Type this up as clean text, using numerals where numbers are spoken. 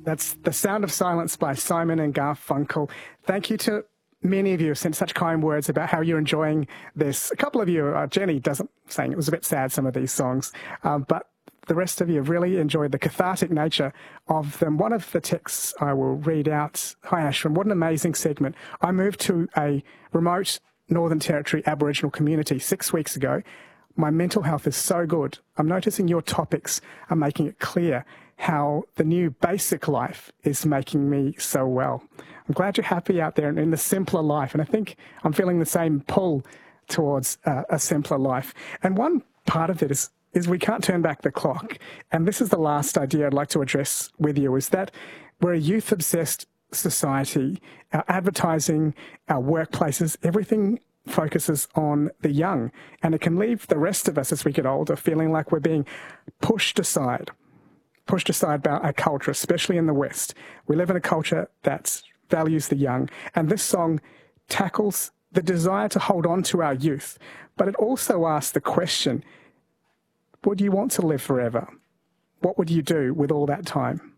That's The Sound of Silence by Simon and Garfunkel. Thank you to many of you who sent such kind words about how you're enjoying this. A couple of you, Jenny saying it was a bit sad, some of these songs, but the rest of you have really enjoyed the cathartic nature of them. One of the texts I will read out. Hi, Ashwin. What an amazing segment. I moved to a remote Northern Territory Aboriginal community 6 weeks ago. My mental health is so good. I'm noticing your topics are making it clear how the new basic life is making me so well. I'm glad you're happy out there and in the simpler life. And I think I'm feeling the same pull towards a simpler life. And one part of it is we can't turn back the clock. And this is the last idea I'd like to address with you, is that we're a youth-obsessed society. Our advertising, our workplaces, everything focuses on the young. And it can leave the rest of us as we get older feeling like we're being pushed aside by our culture, especially in the West. We live in a culture that values the young. And this song tackles the desire to hold on to our youth. But it also asks the question, would you want to live forever? What would you do with all that time?